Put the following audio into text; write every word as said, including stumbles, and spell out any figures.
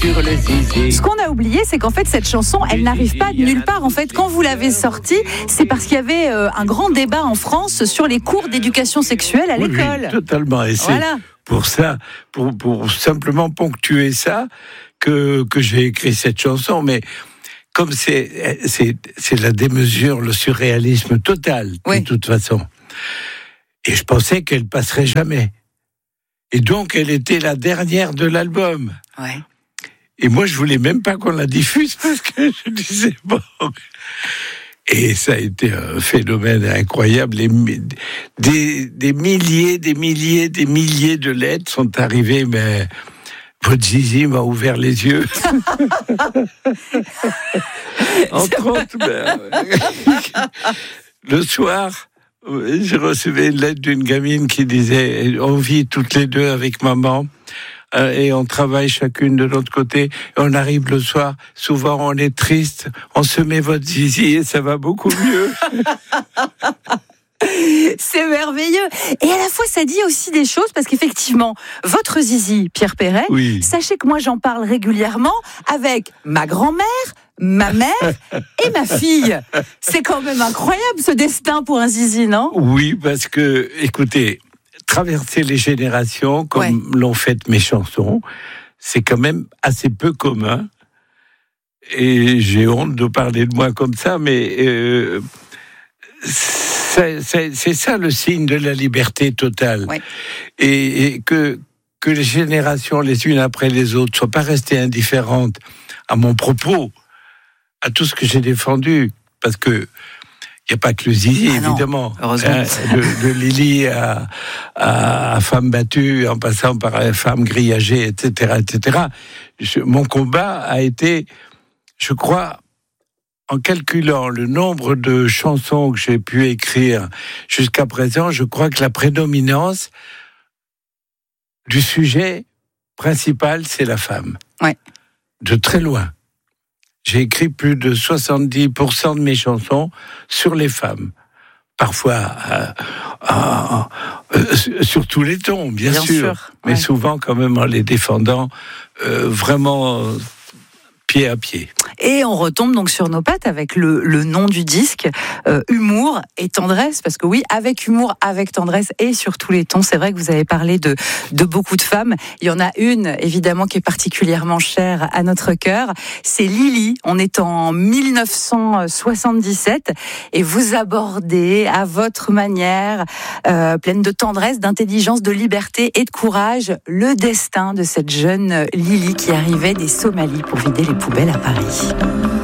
sur le zizi. Ce qu'on a oublié, c'est qu'en fait, cette chanson, elle n'arrive pas de nulle part. En fait, quand vous l'avez sortie, c'est parce qu'il y avait euh, un grand débat en France sur les cours d'éducation sexuelle à Oui, l'école. oui, totalement. Et c'est Voilà. pour ça, pour, pour simplement ponctuer ça, que, que j'ai écrit cette chanson. Mais comme c'est, c'est, c'est la démesure, le surréalisme total, Oui. de toute façon. Et je pensais qu'elle passerait jamais. Et donc, elle était la dernière de l'album. Ouais. Et moi, je voulais même pas qu'on la diffuse parce que je disais bon. Et ça a été un phénomène incroyable. Les, des, des milliers, des milliers, des milliers de lettres sont arrivées, mais votre zizi m'a ouvert les yeux. Entre autres, ben, le soir, je recevais une lettre d'une gamine qui disait « On vit toutes les deux avec maman. » Et on travaille chacune de notre côté. Et on arrive le soir, souvent on est triste, on se met votre zizi et ça va beaucoup mieux. C'est merveilleux. Et à la fois, ça dit aussi des choses, parce qu'effectivement, votre zizi, Pierre Perret, Oui. sachez que moi, j'en parle régulièrement avec ma grand-mère, ma mère et ma fille. C'est quand même incroyable, ce destin pour un zizi, non ? Oui, parce que, écoutez, traverser les générations, comme ouais. l'ont fait mes chansons, c'est quand même assez peu commun. Et j'ai honte de parler de moi comme ça, mais euh, c'est, c'est, c'est ça le signe de la liberté totale. Ouais. Et, et que, que les générations, les unes après les autres, ne soient pas restées indifférentes à mon propos, à tout ce que j'ai défendu. Parce que il n'y a pas que le zizi, ah évidemment. Heureusement. Hein, de, de Lily à, à, à femme battue, en passant par femme grillagée, et cetera, et cetera. Je, mon combat a été, je crois, en calculant le nombre de chansons que j'ai pu écrire jusqu'à présent, je crois que la prédominance du sujet principal, c'est la femme. Ouais. De très loin. J'ai écrit plus de soixante-dix pour cent de mes chansons sur les femmes. Parfois, euh, euh, euh, sur tous les tons, bien, bien sûr, sûr. Mais ouais. souvent quand même en les défendant euh, vraiment euh, pied à pied. Et on retombe donc sur nos pattes avec le, le nom du disque, euh, humour et tendresse, parce que oui, avec humour, avec tendresse et sur tous les tons. C'est vrai que vous avez parlé de, de beaucoup de femmes. Il y en a une, évidemment, qui est particulièrement chère à notre cœur. C'est Lily. On est en mille neuf cent soixante-dix-sept et vous abordez à votre manière, euh, pleine de tendresse, d'intelligence, de liberté et de courage, le destin de cette jeune Lily qui arrivait des Somalies pour vider les poubelles à Paris.